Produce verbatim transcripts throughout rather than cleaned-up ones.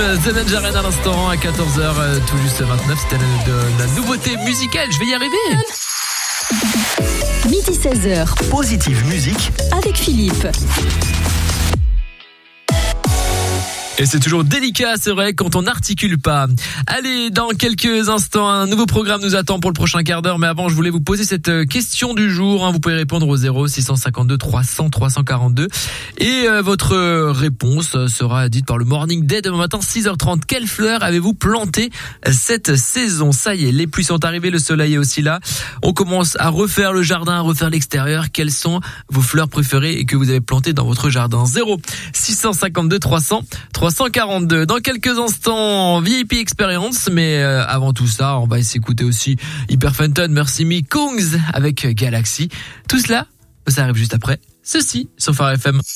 The Nanjaren à l'instant, à quatorze heures, tout juste vingt-neuf. C'était la, de, la nouveauté musicale. Je vais y arriver. Midi seize heures. Positive musique avec Philippe. Et c'est toujours délicat, c'est vrai, quand on n'articule pas. Allez, dans quelques instants, un nouveau programme nous attend pour le prochain quart d'heure. Mais avant, je voulais vous poser cette question du jour. Hein. Vous pouvez répondre au zéro six cent cinquante-deux trois cents trois cent quarante-deux. Et euh, votre réponse sera dite par le Morning Day demain matin, six heures trente. Quelles fleurs avez-vous plantées cette saison? Ça y est, les pluies sont arrivées, le soleil est aussi là. On commence à refaire le jardin, à refaire l'extérieur. Quelles sont vos fleurs préférées et que vous avez plantées dans votre jardin? zéro six cent cinquante-deux trois cents trois cent quarante-deux. Dans quelques instants, V I P Experience, mais euh, avant tout ça, on va s'écouter aussi Hyper Fenton, Merci Me, Kungs avec Galaxy. Tout cela, ça arrive juste après ceci sur Phare F M.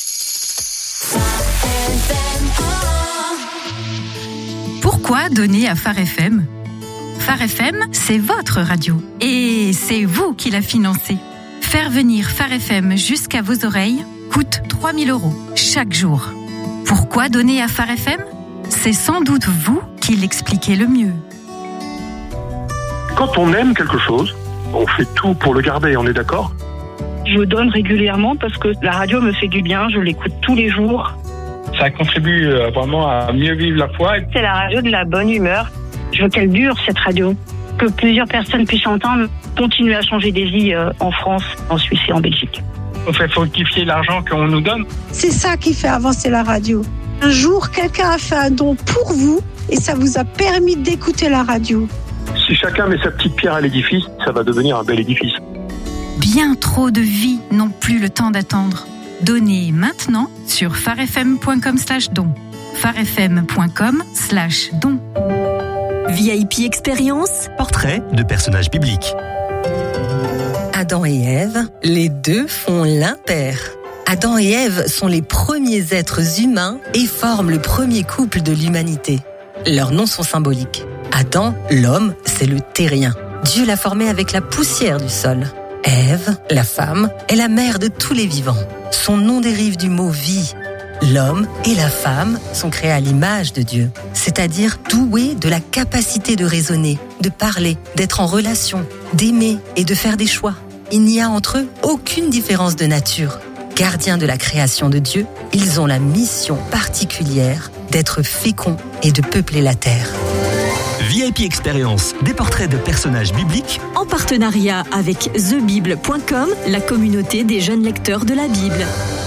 Pourquoi donner à Phare F M? Phare F M, c'est votre radio et c'est vous qui la financez. Faire venir Phare F M jusqu'à vos oreilles coûte trois mille euros chaque jour. Pourquoi donner à Phare F M? C'est sans doute vous qui l'expliquez le mieux. Quand on aime quelque chose, on fait tout pour le garder, on est d'accord? Je donne régulièrement parce que la radio me fait du bien, je l'écoute tous les jours. Ça contribue vraiment à mieux vivre la foi. C'est la radio de la bonne humeur. Je veux qu'elle dure, cette radio. Que plusieurs personnes puissent entendre, continuer à changer des vies en France, en Suisse et en Belgique. On fait fructifier l'argent qu'on nous donne. C'est ça qui fait avancer la radio. Un jour, quelqu'un a fait un don pour vous et ça vous a permis d'écouter la radio. Si chacun met sa petite pierre à l'édifice, ça va devenir un bel édifice. Bien trop de vies n'ont plus le temps d'attendre. Donnez maintenant sur farfm.com slash don. farfm.com slash don. V I P Experience. Portrait de personnages bibliques. Adam et Ève, les deux font l'impair. Adam et Ève sont les premiers êtres humains et forment le premier couple de l'humanité. Leurs noms sont symboliques. Adam, l'homme, c'est le terrien. Dieu l'a formé avec la poussière du sol. Ève, la femme, est la mère de tous les vivants. Son nom dérive du mot vie. L'homme et la femme sont créés à l'image de Dieu, c'est-à-dire doués de la capacité de raisonner, de parler, d'être en relation, d'aimer et de faire des choix. Il n'y a entre eux aucune différence de nature. Gardiens de la création de Dieu, ils ont la mission particulière d'être féconds et de peupler la terre. V I P Experience, des portraits de personnages bibliques. En partenariat avec the bible point com, la communauté des jeunes lecteurs de la Bible.